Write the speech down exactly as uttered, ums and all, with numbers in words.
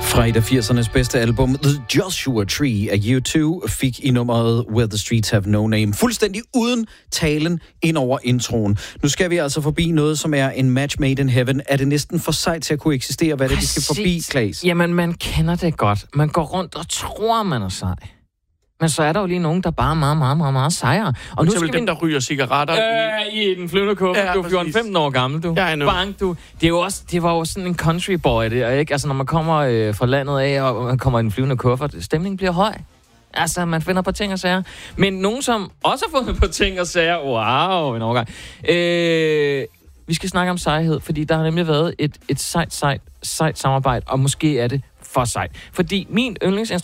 Fra et af firsernes bedste album, The Joshua Tree af U to, fik i nummeret Where the Streets Have No Name. Fuldstændig uden talen ind over introen. Nu skal vi altså forbi noget, som er en match made in heaven. Er det næsten for sejt til at kunne eksistere? Hvad er det, vi skal forbi, Claes? Jamen, man kender det godt. Man går rundt og tror, man er sej. Men så er der jo lige nogen, der bare er meget, meget, meget, meget sejere. Og nu skal vi... dem, der ryger cigaretter øh, i... i den flyvende kuffert. Ja, du er fjorten femten år gammel, du. Ja, Bang, du. Det, er jo også, det var jo sådan en country boy, det, ikke? Altså, når man kommer øh, fra landet af, og man kommer i den flyvende kuffert, stemningen bliver høj. Altså, man finder på ting og sager. Men nogen, som også har fundet på ting og sager, wow, en overgang. Øh, vi skal snakke om sejhed, fordi der har nemlig været et, et sejt, sejt, sejt samarbejde, og måske er det for sejt. Fordi min yndlingsinstrument